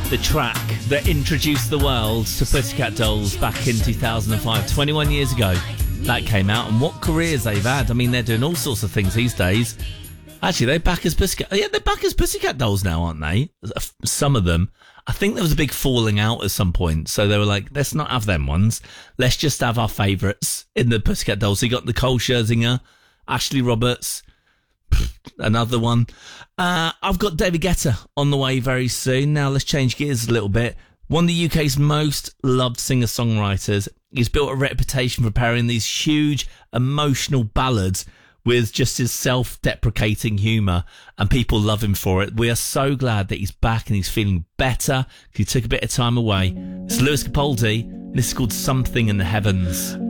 The track that introduced the world to Pussycat Dolls back in 2005, 21 years ago. That came out, and what careers they've had. I mean, they're doing all sorts of things these days. Actually, they're back as Pussycat. Yeah, they're back as Pussycat Dolls now, aren't they? Some of them. I think there was a big falling out at some point, so they were like, let's not have them ones. Let's just have our favourites in the Pussycat Dolls. So you got Nicole Scherzinger, Ashley Roberts, another one. I've got David Guetta on the way very soon. Now let's change gears a little bit. One of the UK's most loved singer-songwriters. He's built a reputation for pairing these huge emotional ballads with just his self-deprecating humour, and people love him for it. We are so glad that he's back and he's feeling better. He took a bit of time away. It's Lewis Capaldi, and this is called Something in the Heavens.